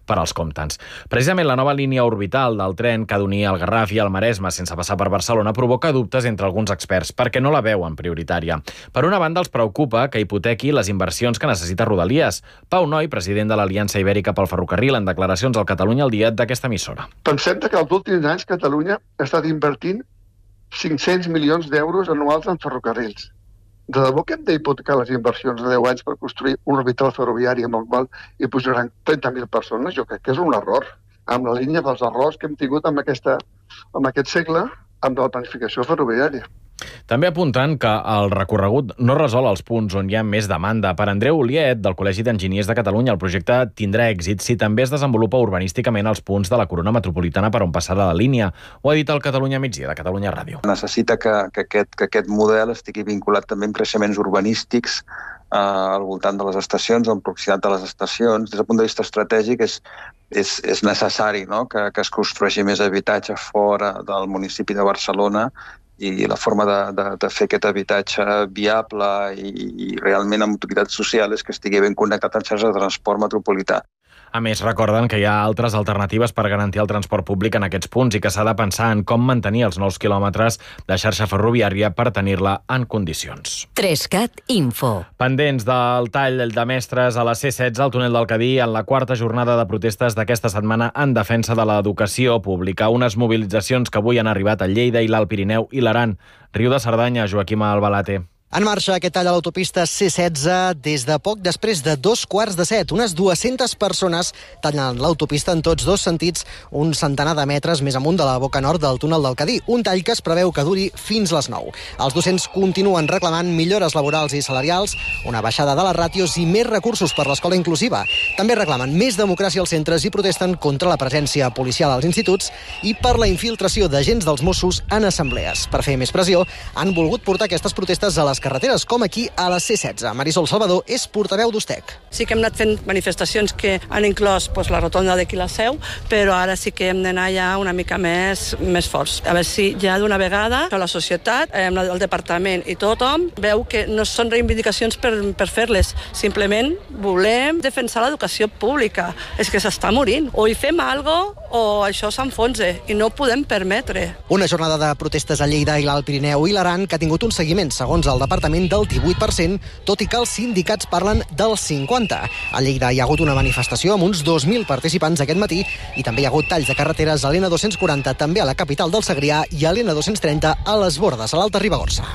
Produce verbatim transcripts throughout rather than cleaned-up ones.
per als comptes. Precisament la nova línia orbital del tren que ha d'unir el Garraf i el Maresme sense passar per Barcelona provoca dubtes entre alguns experts perquè no la veuen prioritària. Per una banda, els preocupa que hipotequi les inversions que necessita Rodalies. Pau Noi, president de l'Aliança Ibèrica pel Ferrocarril, en declaracions al Catalunya al dia d'aquesta emissora. Pensem que els últims anys Catalunya ha estat invertint cinc-cents milions d'euros anuals en ferrocarrils. De debò que hem d'hipotecar les inversions de deu anys per construir un orbital ferroviari amb el qual hi pujaran trenta mil persones? Jo crec que és un error, amb la línia dels errors que hem tingut en, aquesta, en aquest segle amb la planificació ferroviària. També apunten que el recorregut no resol els punts on hi ha més demanda. Per Andreu Oliet, del Col·legi d'Enginyers de Catalunya, el projecte tindrà èxit si també es desenvolupa urbanísticament els punts de la corona metropolitana per on passarà la línia. Ho ha dit el Catalunya Migdia, de Catalunya Ràdio. Necessita que, que, aquest, que aquest model estigui vinculat també amb creixements urbanístics eh, al voltant de les estacions, en proximitat de les estacions. Des del punt de vista estratègic és, és, és necessari, no?, que, que es construeixi més habitatge fora del municipi de Barcelona, i la forma de, de, de fer aquest habitatge viable i, i realment amb utilitat social és que estigui ben connectat amb xarxes de transport metropolità. A més, recorden que hi ha altres alternatives per garantir el transport públic en aquests punts i que s'ha de pensar en com mantenir els nous quilòmetres de xarxa ferroviària per tenir-la en condicions. Trescat Info. Pendents del tall de mestres a la C setze al túnel del Cadí en la quarta jornada de protestes d'aquesta setmana en defensa de l'educació pública. Unes mobilitzacions que avui han arribat a Lleida i l'Alt Pirineu i l'Aran. Riu de Cerdanya, Joaquim Albalate. En marxa aquest tall a l'autopista C setze des de poc després de dos quarts de set. Unes dues-centes persones tallen l'autopista en tots dos sentits, un centenar de metres més amunt de la boca nord del túnel del Cadí. Un tall que es preveu que duri fins les nou. Els docents continuen reclamant millores laborals i salarials, una baixada de les ràtios i més recursos per l'escola inclusiva. També reclamen més democràcia als centres i protesten contra la presència policial als instituts i per la infiltració d'agents dels Mossos en assemblees. Per fer més pressió, han volgut portar aquestes protestes a les carreteres, com aquí a la C setze. Marisol Salvador és portaveu d'Ustec. Sí que hem anat fent manifestacions que han inclòs pues, la rotonda d'aquí la Seu, però ara sí que hem d'anar ja una mica més, més forts. A veure si ja d'una vegada la societat, el departament i tothom veu que no són reivindicacions per, per fer-les. Simplement volem defensar l'educació pública. És que s'està morint. O hi fem alguna cosa o això s'enfonsa i no ho podem permetre. Una jornada de protestes a Lleida i l'Alt Pirineu i l'Aran que ha tingut un seguiment, segons el departament, del divuit per cent, tot i que els sindicats parlen del cinquanta. A Lleida hi ha hagut una manifestació amb uns dos mil participants aquest matí i també hi ha hagut talls de carreteres a l'N dos-cents quaranta, també a la capital del Segrià, i a l'N dos-cents trenta a les Bordes, a l'Alta Ribagorça.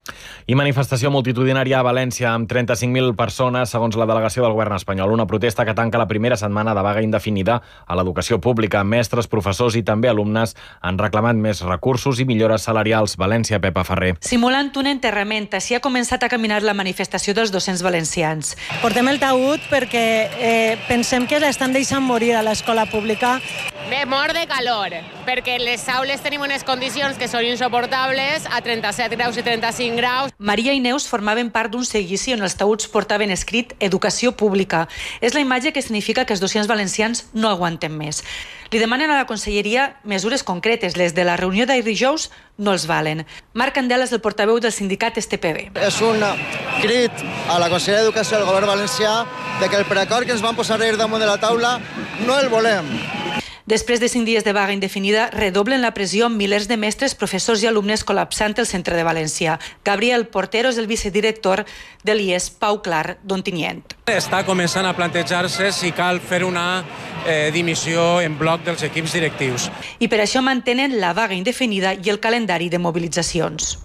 I manifestació multitudinària a València amb trenta-cinc mil persones, segons la delegació del govern espanyol. Una protesta que tanca la primera setmana de vaga indefinida a l'educació pública. Mestres, professors i també alumnes han reclamat més recursos i millores salarials. València, Pepa Ferrer. Simulant un enterrament, així ha començat a caminar la manifestació dels docents valencians. Portem el taüt perquè eh, pensem que l'estan deixant morir a l'escola pública. Me mor de calor, perquè les aules tenim unes condicions que són insuportables, a trenta-set graus i trenta-cinc graus. Maria i Neus formaven part d'un seguici on els taüts portaven escrit Educació Pública. És la imatge que significa que els docents valencians no aguanten més. Li demanen a la conselleria mesures concretes. Les de la reunió d'ahir dijous no els valen. Marc Candela és el portaveu del sindicat S T P B. És un crit a la Conselleria d'Educació del govern valencià de que el preacord que ens van posar ahir damunt de la taula no el volem. Després de cinc dies de vaga indefinida, redoblen la pressió amb milers de mestres, professors i alumnes col·lapsant el centre de València. Gabriel Portero és el vicedirector de l'I E S Pau Clar d'Ontinyent. Està començant a plantejar-se si cal fer una eh, dimissió en bloc dels equips directius. I per això mantenen la vaga indefinida i el calendari de mobilitzacions.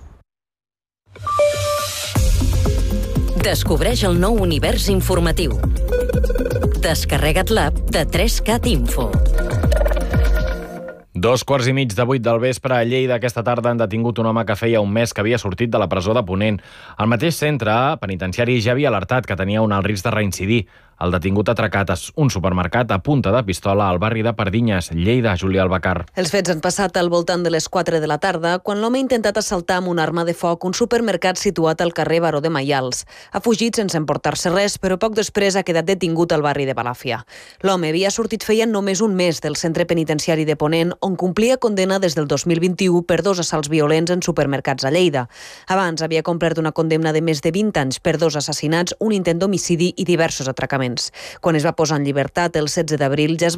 Descobreix el nou univers informatiu. Descarrega't l'app de trescat Info. Dos quarts i mig de vuit del vespre a Lleida aquesta tarda han detingut un home que feia un mes que havia sortit de la presó de Ponent. El mateix centre penitenciari ja havia alertat que tenia un alt risc de reincidir. El detingut ha atracat un supermercat a punta de pistola al barri de Pardinyes, Lleida, Julià Albacar. Els fets han passat al voltant de les quatre de la tarda, quan l'home ha intentat assaltar amb una arma de foc un supermercat situat al carrer Baró de Maials. Ha fugit sense emportar-se res, però poc després ha quedat detingut al barri de Balàfia. L'home havia sortit feia només un mes del centre penitenciari de Ponent, on complia condemna des del dos mil vint-i-u per dos assalts violents en supermercats a Lleida. Abans havia complert una condemna de més de vint anys per dos assassinats, un intent d'homicidi i diversos atracaments. Quan es va posar en llibertat el setze d'abril ja es